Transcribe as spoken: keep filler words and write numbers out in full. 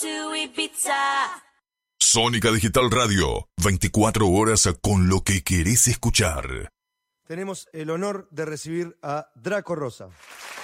to Ibiza. Sónica Digital Radio, veinticuatro horas con lo que querés escuchar. Tenemos el honor de recibir a Draco Rosa.